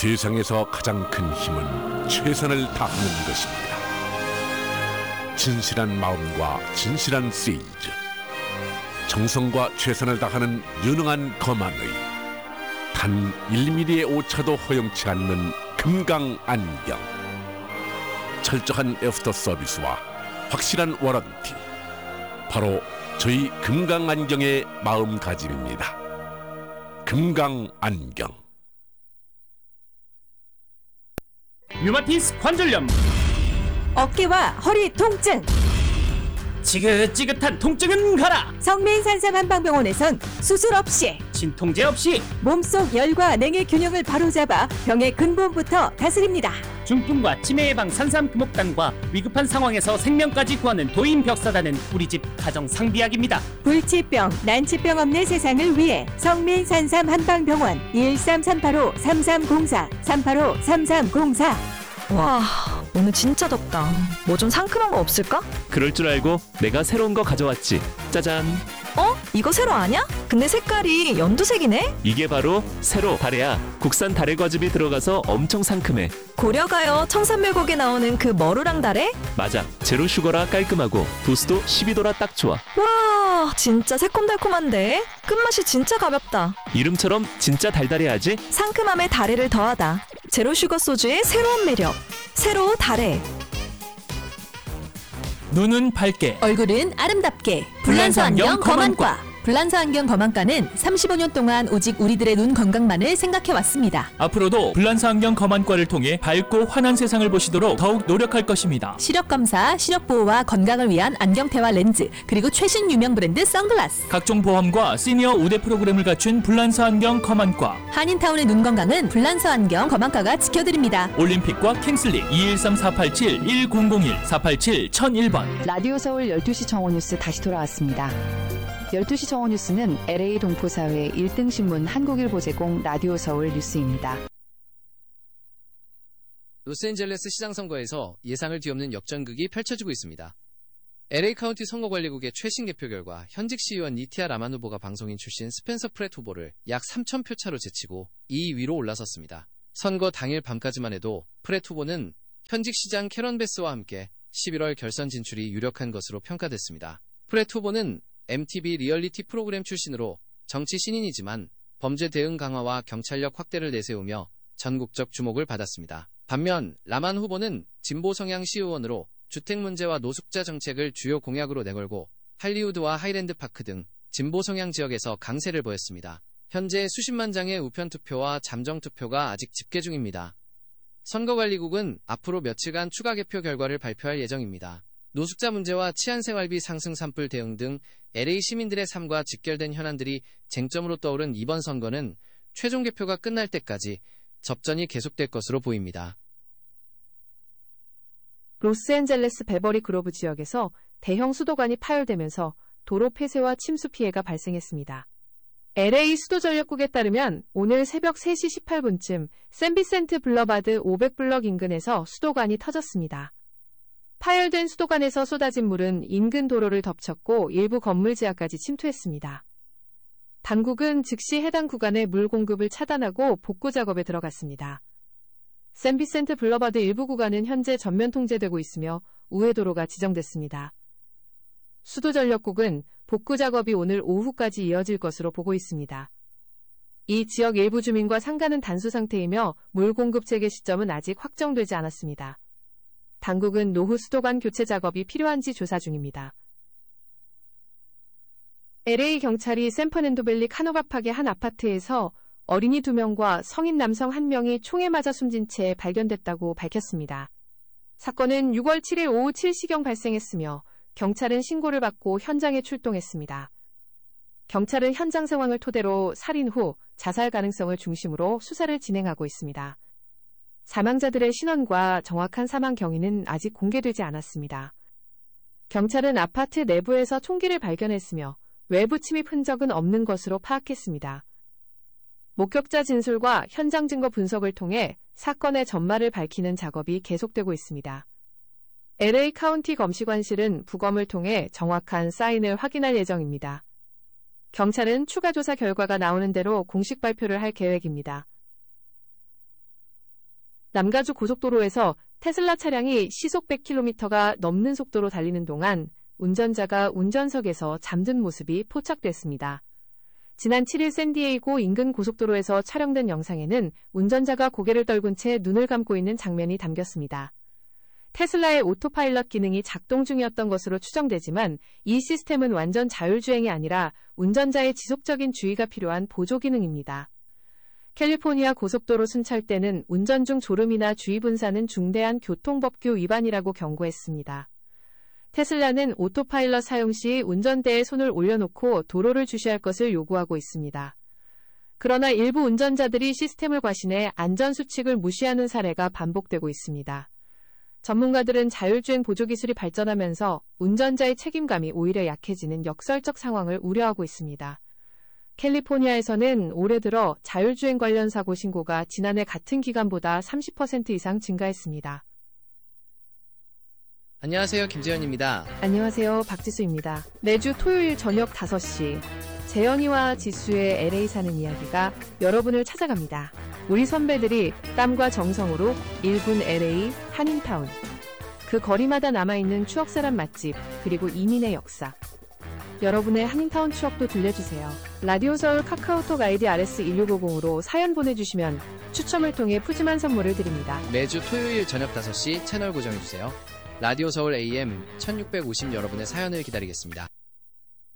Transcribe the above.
세상에서 가장 큰 힘은 최선을 다하는 것입니다. 진실한 마음과 진실한 세이즈, 정성과 최선을 다하는 유능한 검안의 단 1mm의 오차도 허용치 않는 금강안경, 철저한 애프터 서비스와 확실한 워런티, 바로 저희 금강안경의 마음가짐입니다. 금강안경. 류마티스 관절염, 어깨와 허리 통증, 지긋지긋한 통증은 가라. 성민산삼 한방병원에선 수술 없이, 진통제 없이 몸속 열과 냉의 균형을 바로잡아 병의 근본부터 다스립니다. 중풍과 치매 예방 산삼 금옥단과 위급한 상황에서 생명까지 구하는 도인 벽사단은 우리 집 가정 상비약입니다. 불치병, 난치병 없는 세상을 위해 성민산삼 한방병원 113-385-3304 385-3304. 와, 오늘 진짜 덥다. 뭐 좀 상큼한 거 없을까? 그럴 줄 알고 내가 새로운 거 가져왔지. 짜잔. 어? 이거 새로 아냐? 근데 색깔이 연두색이네? 이게 바로 새로 다래야. 국산 다래 과즙이 들어가서 엄청 상큼해. 고려가요 청산멸곡에 나오는 그 머루랑 다래? 맞아. 제로 슈거라 깔끔하고 도수도 12도라 딱 좋아. 와, 진짜 새콤달콤한데? 끝맛이 진짜 가볍다. 이름처럼 진짜 달달해야지. 상큼함에 다래를 더하다. 제로슈거 소주의 새로운 매력. 새로 다래. 눈은 밝게, 얼굴은 아름답게. 블란서 안경 검안과. 블란서 안경 검안과는 35년 동안 오직 우리들의 눈 건강만을 생각해왔습니다. 앞으로도 블란서 안경 검안과를 통해 밝고 환한 세상을 보시도록 더욱 노력할 것입니다. 시력검사, 시력보호와 건강을 위한 안경테와 렌즈, 그리고 최신 유명 브랜드 선글라스, 각종 보험과 시니어 우대 프로그램을 갖춘 블란서 안경 검안과, 한인타운의 눈 건강은 블란서 안경 검안과가 지켜드립니다. 올림픽과 킹슬리 213-487-1001 487-1001번. 라디오 서울 12시 정오뉴스 다시 돌아왔습니다. 12시 정오뉴스는 LA 동포사회 1등 신문 한국일보 제공 라디오 서울 뉴스입니다. 로스앤젤레스 시장선거에서 예상을 뒤엎는 역전극이 펼쳐지고 있습니다. LA 카운티 선거관리국의 최신 개표 결과 현직 시의원 니티아 라만 후보가 방송인 출신 스펜서 프렛 후보를 약 3,000표 차로 제치고 2위로 올라섰습니다. 선거 당일 밤까지만 해도 프렛 후보는 현직 시장 캐런 베스와 함께 11월 결선 진출이 유력한 것으로 평가됐습니다. 프렛 후보는 MTV 리얼리티 프로그램 출신으로 정치 신인이지만 범죄 대응 강화와 경찰력 확대를 내세우며 전국적 주목을 받았습니다. 반면 라만 후보는 진보 성향 시의원으로 주택 문제와 노숙자 정책을 주요 공약으로 내걸고 할리우드와 하이랜드 파크 등 진보 성향 지역에서 강세를 보였습니다. 현재 수십만 장의 우편 투표와 잠정 투표가 아직 집계 중입니다. 선거관리국은 앞으로 며칠간 추가 개표 결과를 발표할 예정입니다. 노숙자 문제와 치안생활비 상승 산불 대응 등 LA 시민들의 삶과 직결된 현안들이 쟁점으로 떠오른 이번 선거는 최종 개표가 끝날 때까지 접전이 계속될 것으로 보입니다. 로스앤젤레스 베버리 그로브 지역에서 대형 수도관이 파열되면서 도로 폐쇄와 침수 피해가 발생했습니다. LA 수도전력국에 따르면 오늘 새벽 3시 18분쯤 샌비센트 블러바드 500블럭 인근에서 수도관이 터졌습니다. 파열된 수도관에서 쏟아진 물은 인근 도로를 덮쳤고 일부 건물 지하까지 침투했습니다. 당국은 즉시 해당 구간의 물 공급을 차단하고 복구 작업에 들어갔습니다. 샌비센트 블러바드 일부 구간은 현재 전면 통제되고 있으며 우회도로가 지정됐습니다. 수도전력국은 복구 작업이 오늘 오후까지 이어질 것으로 보고 있습니다. 이 지역 일부 주민과 상가는 단수 상태이며 물 공급 재개 시점은 아직 확정되지 않았습니다. 당국은 노후 수도관 교체 작업이 필요한지 조사 중입니다. LA 경찰이 샌퍼낸도밸리 카노바팍의 한 아파트에서 어린이 2명과 성인 남성 1명이 총에 맞아 숨진 채 발견됐다고 밝혔습니다. 사건은 6월 7일 오후 7시경 발생했으며 경찰은 신고를 받고 현장에 출동했습니다. 경찰은 현장 상황을 토대로 살인 후 자살 가능성을 중심으로 수사를 진행하고 있습니다. 사망자들의 신원과 정확한 사망 경위는 아직 공개되지 않았습니다. 경찰은 아파트 내부에서 총기를 발견했으며 외부 침입 흔적은 없는 것으로 파악했습니다. 목격자 진술과 현장 증거 분석을 통해 사건의 전말을 밝히는 작업이 계속되고 있습니다. LA 카운티 검시관실은 부검을 통해 정확한 사인을 확인할 예정입니다. 경찰은 추가 조사 결과가 나오는 대로 공식 발표를 할 계획입니다. 남가주 고속도로에서 테슬라 차량이 시속 100km가 넘는 속도로 달리는 동안 운전자가 운전석에서 잠든 모습이 포착됐습니다. 지난 7일 샌디에이고 인근 고속도로에서 촬영된 영상에는 운전자가 고개를 떨군 채 눈을 감고 있는 장면이 담겼습니다. 테슬라의 오토파일럿 기능이 작동 중이었던 것으로 추정되지만 이 시스템은 완전 자율주행이 아니라 운전자의 지속적인 주의가 필요한 보조 기능입니다. 캘리포니아 고속도로 순찰대는 운전 중 졸음이나 주의 분산은 중대한 교통법규 위반이라고 경고했습니다. 테슬라는 오토파일럿 사용 시 운전대에 손을 올려놓고 도로를 주시할 것을 요구하고 있습니다. 그러나 일부 운전자들이 시스템을 과신해 안전수칙을 무시하는 사례가 반복되고 있습니다. 전문가들은 자율주행 보조기술이 발전하면서 운전자의 책임감이 오히려 약해지는 역설적 상황을 우려하고 있습니다. 캘리포니아에서는 올해 들어 자율주행 관련 사고 신고가 지난해 같은 기간보다 30% 이상 증가했습니다. 안녕하세요, 김재현입니다. 안녕하세요, 박지수입니다. 매주 토요일 저녁 5시 재현이와 지수의 LA 사는 이야기가 여러분을 찾아갑니다. 우리 선배들이 땀과 정성으로 1군 LA 한인타운, 그 거리마다 남아있는 추억사람 맛집, 그리고 이민의 역사. 여러분의 한인타운 추억도 들려주세요. 라디오 서울 카카오톡 아이디 RS1650으로 사연 보내주시면 추첨을 통해 푸짐한 선물을 드립니다. 매주 토요일 저녁 5시 채널 고정해주세요. 라디오 서울 AM 1650 여러분의 사연을 기다리겠습니다.